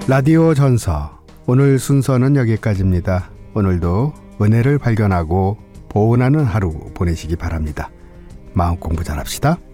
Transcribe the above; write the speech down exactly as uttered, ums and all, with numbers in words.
라디오 전서, 오늘 순서는 여기까지입니다. 오늘도 은혜를 발견하고 보온하는 하루 보내시기 바랍니다. 마음 공부 잘합시다.